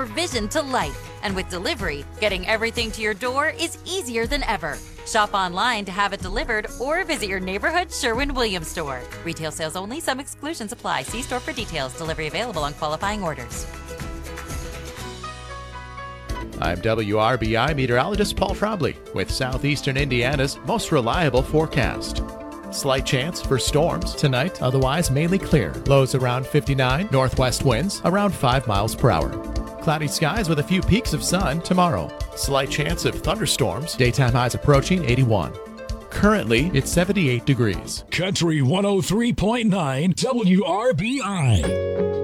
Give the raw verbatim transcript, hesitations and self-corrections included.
your vision to life. And with delivery, getting everything to your door is easier than ever. Shop online to have it delivered or visit your neighborhood Sherwin-Williams store. Retail sales only. Some exclusions apply. See store for details. Delivery available on qualifying orders. I'm W R B I meteorologist Paul Trombley with Southeastern Indiana's most reliable forecast. Slight chance for storms tonight, otherwise mainly clear. Lows around fifty-nine, northwest winds around five miles per hour. Cloudy skies with a few peaks of sun tomorrow. Slight chance of thunderstorms, daytime highs approaching eighty-one. Currently, it's seventy-eight degrees. Country one oh three point nine W R B I.